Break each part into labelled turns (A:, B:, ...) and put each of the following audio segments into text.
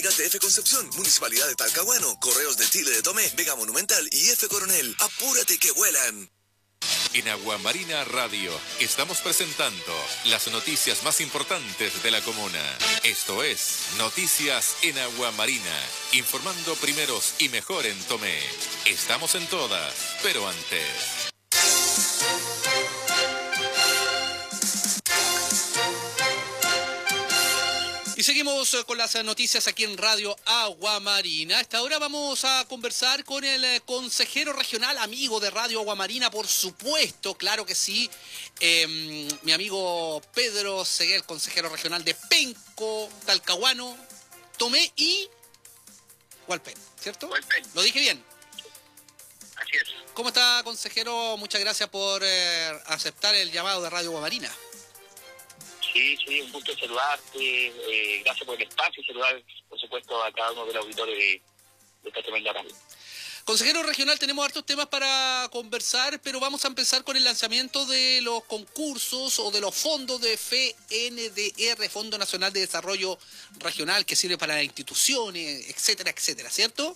A: oficinas de F Concepción, Municipalidad de Talcahuano, Correos de Chile de Tomé, Vega Monumental y F Coronel. ¡Apúrate que vuelan!
B: En Aguamarina Radio estamos presentando las noticias más importantes de la comuna. Esto es Noticias en Aguamarina, informando primeros y mejor en Tomé. Estamos en todas, pero antes.
C: Y seguimos con las noticias aquí en Radio Aguamarina. A esta hora vamos a conversar con el consejero regional, amigo de Radio Aguamarina, por supuesto, claro que sí. Mi amigo Pedro Seguel, consejero regional de Penco, Talcahuano, Tomé y Hualpén, ¿cierto?
D: Hualpén.
C: ¿Lo dije bien?
D: Así es.
C: ¿Cómo está, consejero? Muchas gracias por aceptar el llamado de Radio Aguamarina.
D: Sí, un gusto saludarte, gracias por el espacio y saludar, por supuesto, a cada uno de los auditores de esta tremenda radio.
C: Consejero regional, tenemos hartos temas para conversar, pero vamos a empezar con el lanzamiento de los concursos o de los fondos de FNDR, Fondo Nacional de Desarrollo Regional, que sirve para las instituciones, etcétera, etcétera, ¿cierto?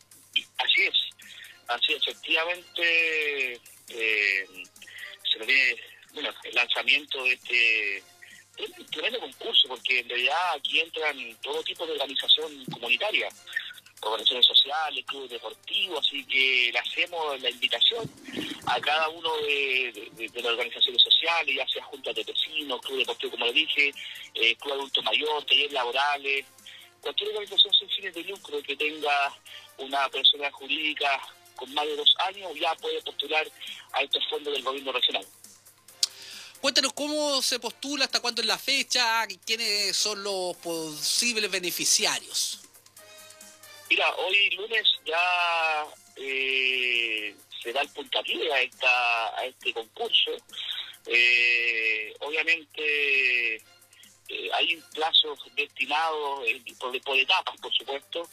D: Así es, efectivamente, se nos viene, el lanzamiento de este tremendo concurso, porque en realidad aquí entran todo tipo de organización comunitaria, organizaciones sociales, clubes deportivos, así que le hacemos la invitación a cada uno de las organizaciones sociales, ya sea juntas de vecinos, club deportivo, como le dije, club adulto mayor, talleres laborales, cualquier organización sin fines de lucro que tenga una persona jurídica con más de 2 años ya puede postular a estos fondos del gobierno regional.
C: Cuéntanos cómo se postula, hasta cuándo es la fecha, quiénes son los posibles beneficiarios.
D: Mira, hoy lunes ya se da el puntapié a este concurso. Obviamente hay un plazo destinado por etapas, por supuesto,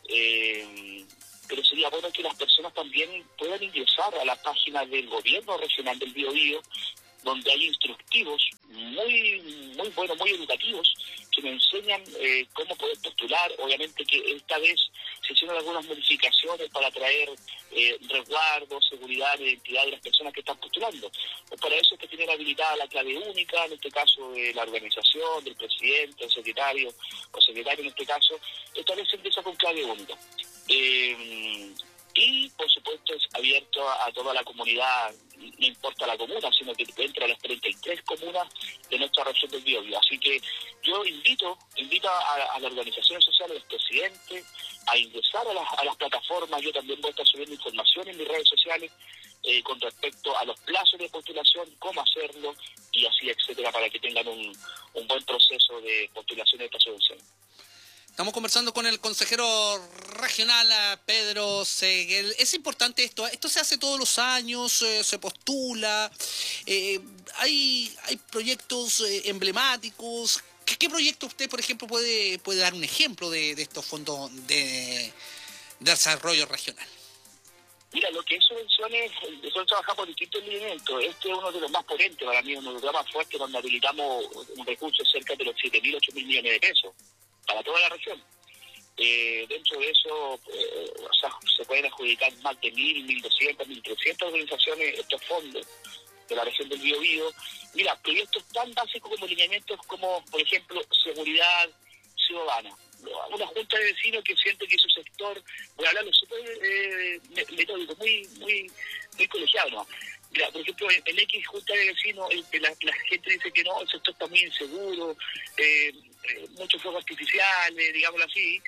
D: pero sería bueno que las personas también puedan ingresar a la página del gobierno regional del Biobío, donde hay instructivos muy buenos, muy educativos, que me enseñan cómo poder postular. Obviamente que esta vez se hicieron algunas modificaciones para traer resguardo, seguridad, identidad de las personas que están postulando. Pues para eso es que tienen habilitada la clave única, en este caso de la organización, del presidente, el secretario o secretario en este caso. Esta vez se empieza con clave única. Y, por supuesto, es abierto a toda la comunidad, no importa la comuna, sino que entra a las 33 comunas de nuestra región del Biobío. Así que yo invito a las organizaciones sociales, a los presidentes, a ingresar a las plataformas. Yo también voy a estar subiendo información en mis redes sociales con respecto a los plazos de postulación, cómo hacerlo, y así, etcétera, para que tengan un buen proceso de postulación de esta subvención.
C: Estamos conversando con el consejero regional Pedro Seguel. Es importante esto se hace todos los años, se postula, hay proyectos emblemáticos. ¿Qué proyecto usted, por ejemplo, puede dar un ejemplo de estos fondos de desarrollo regional?
D: Mira, lo que es subvenciones, nosotros trabajamos por distintos lineamientos. Este es uno de los más potentes para mí, uno de los más fuertes, donde habilitamos un recurso cerca de los 7.000, 8.000 millones de pesos para toda la región. Dentro de eso, se pueden adjudicar más de 1.000, 1.200, 1.300 organizaciones estos fondos de la región del Biobío. Mira, proyectos tan básicos como lineamientos como, por ejemplo, seguridad ciudadana. Una junta de vecinos que siente que su sector, voy a hablarlo súper metódico, muy colegiado, ¿no? Mira, por ejemplo, en X junta de vecinos, la gente dice que no, el sector está muy inseguro, muchos fuegos artificiales, digámoslo así,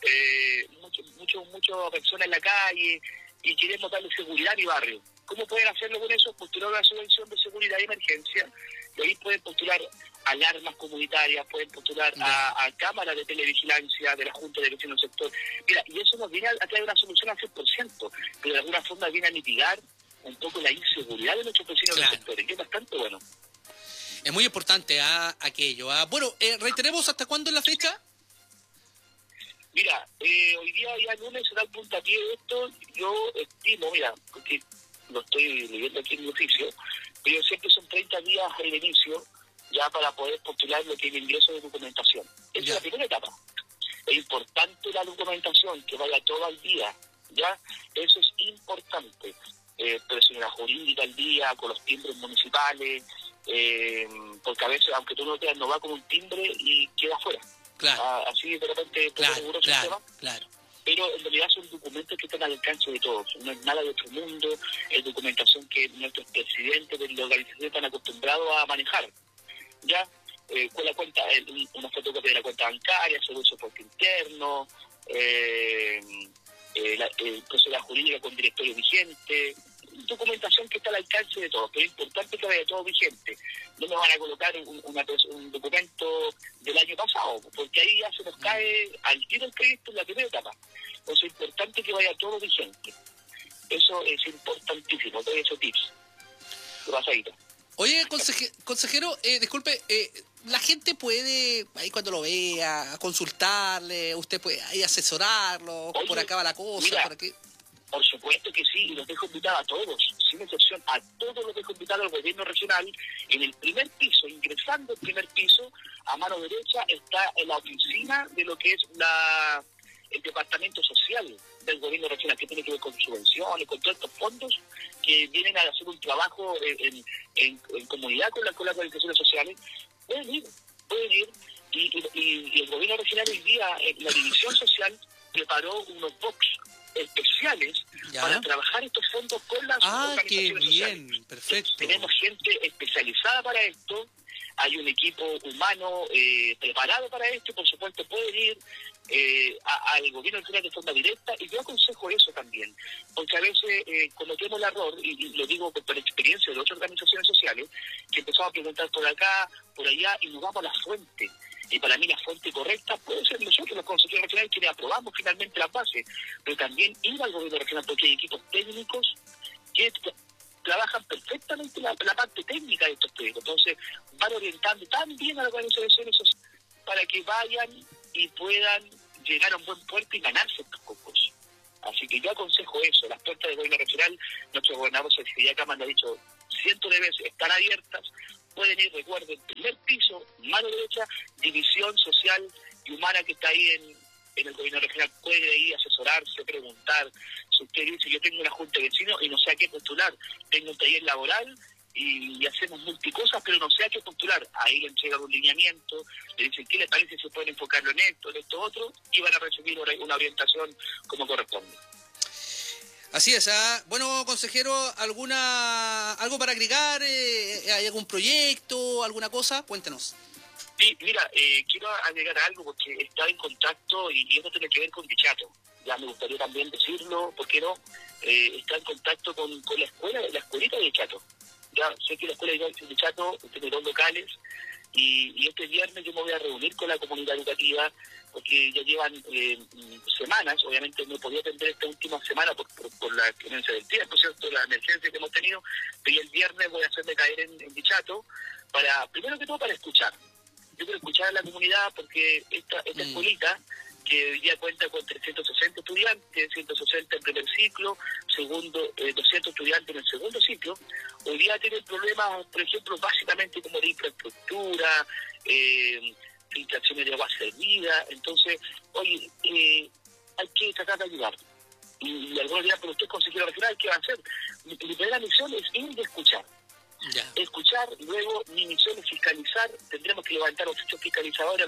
D: muchas personas en la calle, y queremos darle seguridad a mi barrio. ¿Cómo pueden hacerlo con eso? Postular una subvención de seguridad y emergencia, y ahí pueden postular alarmas comunitarias, pueden postular a cámaras de televigilancia de la Junta de Vecinos del sector. Mira, y eso nos viene a traer una solución al 100%, pero de alguna forma viene a mitigar un poco la inseguridad de nuestros vecinos del sector, y que es bastante bueno.
C: Es muy importante aquello. Bueno, reiteremos hasta cuándo es la fecha.
D: Mira, hoy día lunes será el puntapié de esto. Yo estimo, mira, porque lo estoy leyendo aquí en mi oficio, pero siempre son 30 días el inicio, ya para poder postular lo que es el ingreso de documentación. Esa es la primera etapa. Es importante la documentación, que vaya todo al día, ¿ya? Eso es importante. Personalidad jurídica al día, con los timbres municipales, porque a veces, aunque tú no te no va con un timbre y queda fuera.
C: Claro.
D: Así de repente,
C: Claro.
D: Pero en realidad son documentos que están al alcance de todos, no es nada de otro mundo, es documentación que nuestros presidentes de la organización están acostumbrados a manejar, ¿ya? Con la cuenta, una fotocopia de la cuenta bancaria, según soporte interno, procedencia jurídica con directorio vigente, documentación que está al alcance de todos, pero es importante que vaya todo vigente. No nos van a colocar un documento del año pasado, porque ahí ya se nos cae al tiro el proyecto en la primera etapa. Entonces es importante que vaya todo vigente. Eso es importantísimo, todo esos tips. ¿Qué pasa ahí?
C: Oye, consejero, disculpe, la gente puede, ahí cuando lo vea, consultarle, usted puede ahí asesorarlo, oye, por acá va la cosa,
D: mira,
C: por aquí.
D: Por supuesto que sí, y los dejo invitados a todos, sin excepción, a todos los dejo invitados al gobierno regional. En el primer piso, ingresando al primer piso, a mano derecha está en la oficina de lo que es el departamento social del gobierno regional, que tiene que ver con subvenciones, con todos estos fondos que vienen a hacer un trabajo en comunidad con las organizaciones sociales. Pueden ir, y el gobierno regional hoy día, la división social, preparó unos box especiales para trabajar estos fondos con las organizaciones sociales.
C: Bien, perfecto.
D: Tenemos gente especializada para esto, hay un equipo humano preparado para esto, y por supuesto pueden ir al gobierno regional de forma directa, y yo aconsejo eso también, porque a veces cometemos el error, y lo digo por experiencia de otras organizaciones sociales, que empezamos a preguntar por acá, por allá, y nos vamos a la fuente. Y para mí la fuente correcta puede ser nosotros, los consejeros regionales, quienes aprobamos finalmente las bases, pero también ir al gobierno regional, porque hay equipos técnicos que trabajan perfectamente la parte técnica de estos proyectos. Entonces van orientando también a las organizaciones sociales para que vayan y puedan llegar a un buen puerto y ganarse estos concursos. Así que yo aconsejo eso, las puertas del gobierno regional, nuestro gobernador Sergio Cámara lo ha dicho cientos de veces, están abiertas. Pueden ir, recuerden, primer piso, mano derecha, división social y humana que está ahí en el gobierno regional. Pueden ir asesorarse, preguntar. Si usted dice, yo tengo una junta de vecinos y no sé a qué postular, tengo un taller laboral y hacemos multicosas, pero no sé a qué postular. Ahí le entregan un lineamiento, le dicen qué le parece si pueden enfocarlo en esto, otro, y van a recibir una orientación como corresponde.
C: Así es, bueno, consejero, ¿algo para agregar? ¿Hay algún proyecto, alguna cosa? Cuéntenos.
D: Sí, mira, quiero agregar algo porque estaba en contacto y esto tiene que ver con Dichato. Ya me gustaría también decirlo, ¿por qué no? Está en contacto con la escuelita de Dichato. Ya sé que la escuela de Dichato tiene 2 locales y este viernes yo me voy a reunir con la comunidad educativa porque ya llevan semanas, obviamente no podía atender esta última semana por la experiencia del tiempo, ¿cierto? La emergencia que hemos tenido, pero el viernes voy a hacerme caer en Dichato primero que todo para escuchar. Yo quiero escuchar a la comunidad porque esta escuelita, que hoy día cuenta con 360 estudiantes, 160 en primer ciclo, 200 estudiantes en el segundo ciclo, hoy día tiene problemas, por ejemplo, básicamente como de infraestructura, filtraciones de agua servida. Entonces, oye, hay que tratar de ayudar. Y algunos dirán, pero usted es consejero regional, ¿qué va a hacer? Mi primera misión es ir y escuchar. Ya. Escuchar, luego mi misión es fiscalizar. Tendremos que levantar oficios fiscalizadores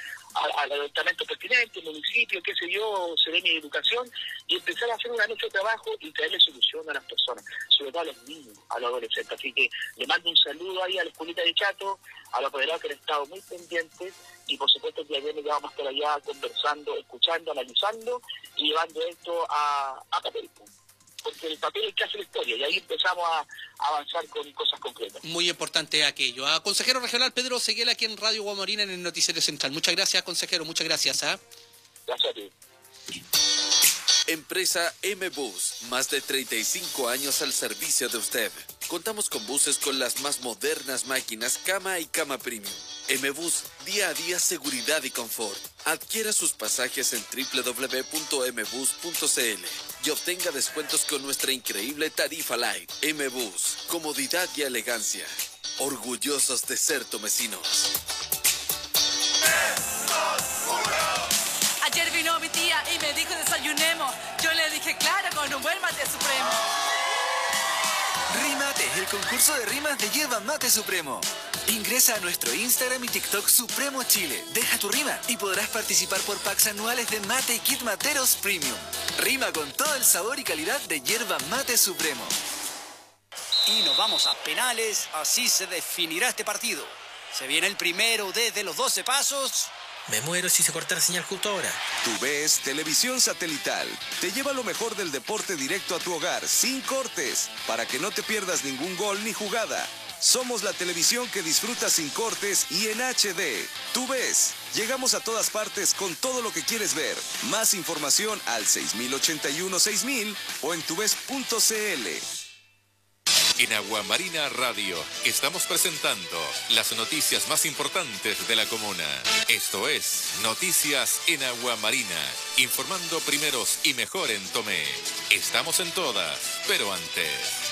D: al departamento pertinente, municipio, qué sé yo, Seremi de Educación, y empezar a hacer una noche de trabajo y traerle solución a las personas, sobre todo a los niños, a los adolescentes. Así que le mando un saludo ahí a la escuelita de Chato, a los apoderados que han estado muy pendientes, y por supuesto que ayer vamos a estar allá conversando, escuchando, analizando y llevando esto a papel. Porque el papel es que hace la historia, y ahí empezamos a avanzar con cosas concretas.
C: Muy importante aquello. Consejero regional Pedro Seguela, aquí en Radio Guamarina, en el Noticiero Central. Muchas gracias, consejero, muchas gracias.
D: Gracias a ti.
A: Empresa M-Bus, más de 35 años al servicio de usted. Contamos con buses con las más modernas máquinas cama y cama premium. M-Bus, día a día seguridad y confort. Adquiera sus pasajes en www.mbus.cl y obtenga descuentos con nuestra increíble tarifa Light. M-Bus, comodidad y elegancia. Orgullosos de ser tomecinos.
E: llamó mi tía y me dijo desayunemos. Yo le dije claro, con un buen mate supremo.
F: Rimate, el concurso de rimas de Yerba Mate Supremo. Ingresa a nuestro Instagram y TikTok Supremo Chile. Deja tu rima y podrás participar por packs anuales de mate y kit materos premium. Rima con todo el sabor y calidad de Yerba Mate Supremo.
G: Y nos vamos a penales, así se definirá este partido. Se viene el primero desde los 12 pasos.
H: Me muero si se corta la señal justo ahora.
I: TUVES Televisión Satelital te lleva lo mejor del deporte directo a tu hogar, sin cortes, para que no te pierdas ningún gol ni jugada. Somos la televisión que disfrutas sin cortes y en HD. TUVES. Llegamos a todas partes con todo lo que quieres ver. Más información al 6081-6000 o en tuves.cl.
B: En Aguamarina Radio estamos presentando las noticias más importantes de la comuna. Esto es Noticias en Aguamarina, informando primeros y mejor en Tomé. Estamos en todas, pero antes...